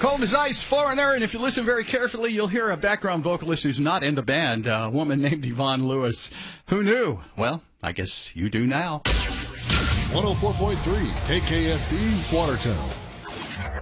Cold as Ice, Foreigner, and if you listen very carefully, you'll hear a background vocalist who's not in the band, a woman named Yvonne Lewis. Who knew? Well, I guess you do now. 104.3 KKSD, Watertown.